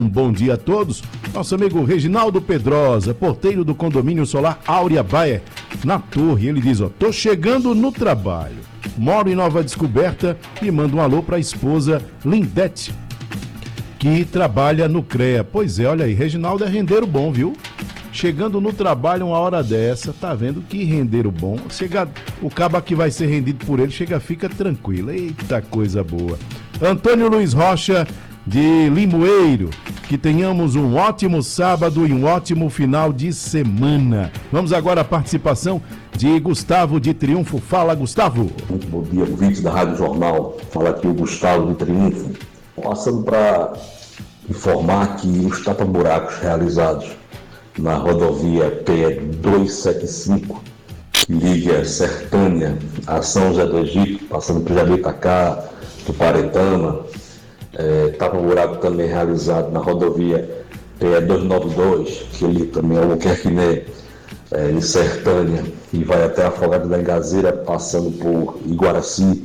Um bom dia a todos. Nosso amigo Reginaldo Pedrosa, porteiro do condomínio solar Áurea Baia, na Torre. Ele diz, tô chegando no trabalho. Moro em Nova Descoberta e mando um alô para a esposa Lindete, que trabalha no CREA. Pois é, olha aí, Reginaldo é rendeiro bom, viu? Chegando no trabalho uma hora dessa, tá vendo que rendeiro bom. Chega, o cabo que vai ser rendido por ele, fica tranquilo. Eita, coisa boa. Antônio Luiz Rocha, de Limoeiro, que tenhamos um ótimo sábado e um ótimo final de semana. Vamos agora à participação de Gustavo de Triunfo. Fala, Gustavo. Muito bom dia, ouvintes da Rádio Jornal. Fala aqui o Gustavo de Triunfo. Passando para informar que os tapa-buracos realizados na rodovia PE 275, que liga Sertânia a São José do Egito, passando por Jabetacá, Tuparetama, tapa-buraco também realizado na rodovia PE 292, que liga também Albuquerque em Sertânia e vai até Afogados da Engazeira, passando por Iguaraci.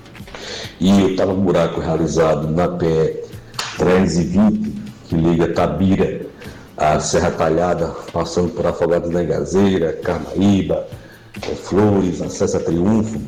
E o tapa-buraco realizado na PE 320, que liga Tabira a Serra Talhada, passando por Afogados da Engazeira, Carnaíba, Flores, acesso a Triunfo.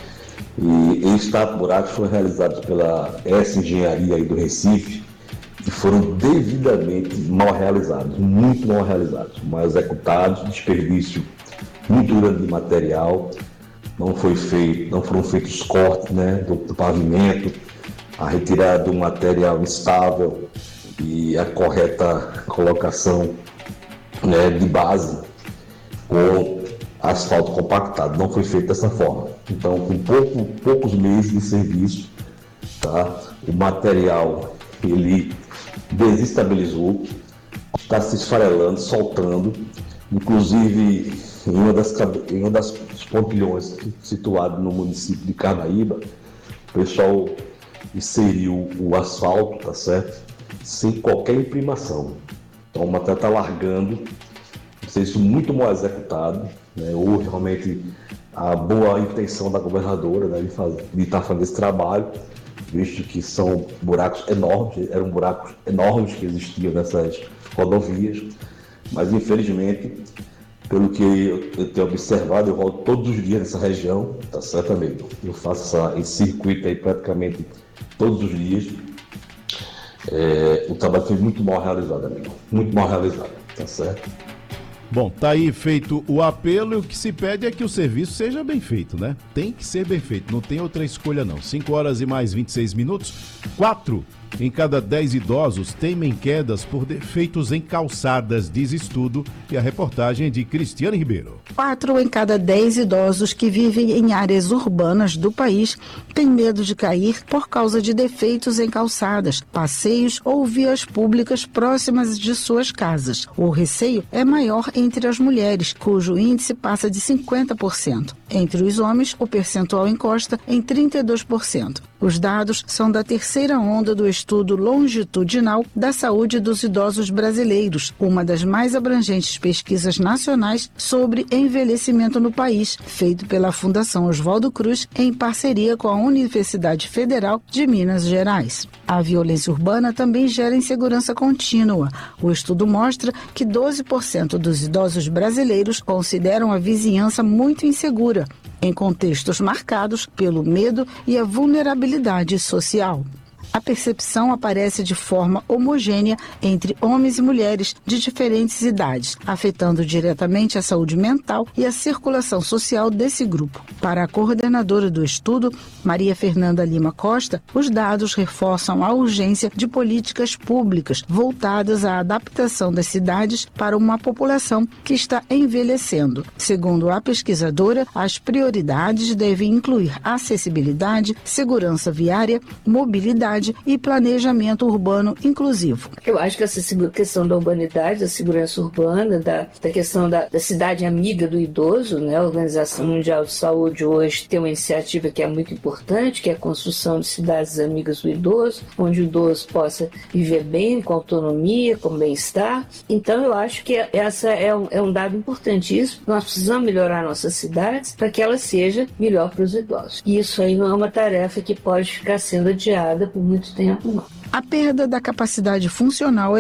E esses tapa-buracos foram realizados pela S Engenharia aí do Recife e foram devidamente mal realizados, muito mal realizados, mal executados, desperdício muito grande de material, não foram feitos cortes, né, do pavimento, a retirada do material instável e a correta colocação, né, de base com asfalto compactado. Não foi feito dessa forma. Então, com poucos meses de serviço, tá, o material ele desestabilizou, está se esfarelando, soltando, inclusive em uma das pontilhões situado no município de Carnaíba, o pessoal inseriu o asfalto, tá certo? Sem qualquer imprimação. Então o material está largando, isso muito mal executado, né? Ou realmente a boa intenção da governadora, né, de estar fazendo esse trabalho, visto que são buracos enormes, eram buracos enormes que existiam nessas rodovias, mas infelizmente, pelo que eu tenho observado, eu volto todos os dias nessa região, tá certo, amigo? Eu faço esse circuito aí praticamente todos os dias. O trabalho foi muito mal realizado, amigo. Muito mal realizado, tá certo? Bom, tá aí feito o apelo e o que se pede é que o serviço seja bem feito, né? Tem que ser bem feito, não tem outra escolha não. 5 horas e mais 26 minutos, 4 em cada 10 idosos temem quedas por defeitos em calçadas, diz estudo, e a reportagem é de Cristiane Ribeiro. 4 em cada 10 idosos que vivem em áreas urbanas do país têm medo de cair por causa de defeitos em calçadas, passeios ou vias públicas próximas de suas casas. O receio é maior entre as mulheres, cujo índice passa de 50%. Entre os homens, o percentual encosta em 32%. Os dados são da terceira onda do estudo longitudinal da saúde dos idosos brasileiros, uma das mais abrangentes pesquisas nacionais sobre envelhecimento no país, feito pela Fundação Oswaldo Cruz em parceria com a Universidade Federal de Minas Gerais. A violência urbana também gera insegurança contínua. O estudo mostra que 12% dos idosos brasileiros consideram a vizinhança muito insegura, em contextos marcados pelo medo e a vulnerabilidade social. A percepção aparece de forma homogênea entre homens e mulheres de diferentes idades, afetando diretamente a saúde mental e a circulação social desse grupo. Para a coordenadora do estudo, Maria Fernanda Lima Costa, os dados reforçam a urgência de políticas públicas voltadas à adaptação das cidades para uma população que está envelhecendo. Segundo a pesquisadora, as prioridades devem incluir acessibilidade, segurança viária, mobilidade e planejamento urbano inclusivo. Eu acho que essa questão da urbanidade, da segurança urbana, da questão da cidade amiga do idoso, né? A Organização Mundial de Saúde hoje tem uma iniciativa que é muito importante, que é a construção de cidades amigas do idoso, onde o idoso possa viver bem, com autonomia, com bem-estar. Então eu acho que essa é um dado importantíssimo. Nós precisamos melhorar nossas cidades para que ela seja melhor para os idosos. E isso aí não é uma tarefa que pode ficar sendo adiada por muito tempo, não. A perda da capacidade funcional